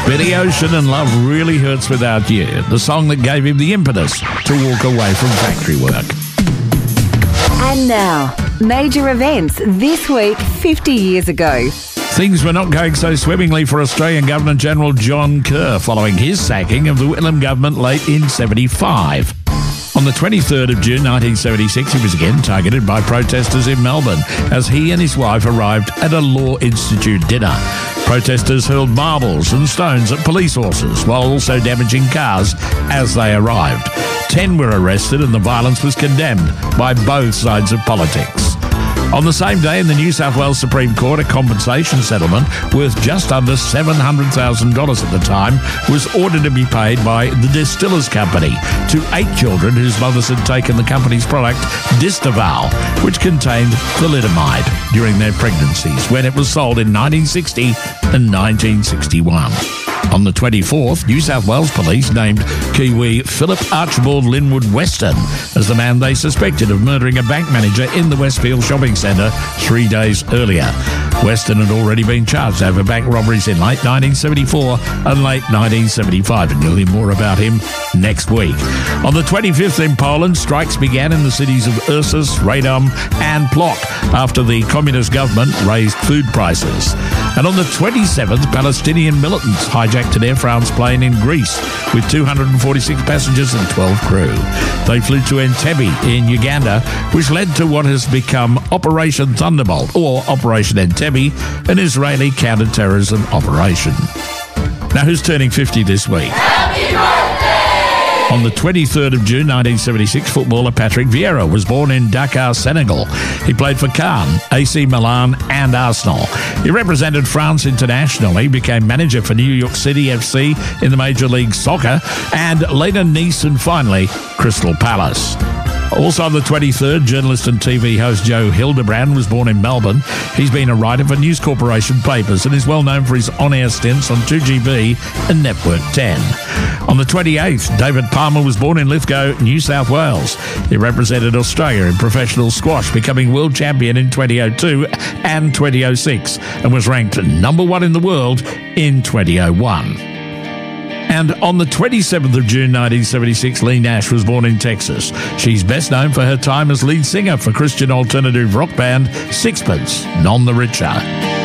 Billy Ocean and Love Really Hurts Without You, the song that gave him the impetus to walk away from factory work. And now, major events this week 50 years ago. Things were not going so swimmingly for Australian Governor-General John Kerr following his sacking of the Whitlam government late in 75. On the 23rd of June 1976, he was again targeted by protesters in Melbourne as he and his wife arrived at a Law Institute dinner. Protesters hurled marbles and stones at police horses while also damaging cars as they arrived. 10 were arrested and the violence was condemned by both sides of politics. On the same day, in the New South Wales Supreme Court, a compensation settlement worth just under $700,000 at the time was ordered to be paid by the Distillers Company to 8 children whose mothers had taken the company's product, Distaval, which contained thalidomide, during their pregnancies, when it was sold in 1960 and 1961. On the 24th, New South Wales Police named Kiwi Philip Archibald Linwood Weston as the man they suspected of murdering a bank manager in the Westfield Shopping Centre 3 days earlier. Weston had already been charged over bank robberies in late 1974 and late 1975, and you'll hear more about him next week. On the 25th in Poland, strikes began in the cities of Ursus, Radom and Plock after the communist government raised food prices. And on the 27th, Palestinian militants hijacked an Air France plane in Greece with 246 passengers and 12 crew. They flew to Entebbe in Uganda, which led to what has become Operation Thunderbolt, or Operation Entebbe, an Israeli counter-terrorism operation. Now, who's turning 50 this week? Happy birthday! On the 23rd of June 1976, footballer Patrick Vieira was born in Dakar, Senegal. He played for Caen, AC Milan and Arsenal. He represented France internationally, became manager for New York City FC in the Major League Soccer, and later Nice and finally Crystal Palace. Also on the 23rd, journalist and TV host Joe Hildebrand was born in Melbourne. He's been a writer for News Corporation papers and is well known for his on-air stints on 2GB and Network 10. On the 28th, David Palmer was born in Lithgow, New South Wales. He represented Australia in professional squash, becoming world champion in 2002 and 2006, and was ranked number 1 in the world in 2001. And on the 27th of June 1976, Leigh Nash was born in Texas. She's best known for her time as lead singer for Christian alternative rock band Sixpence None the Richer.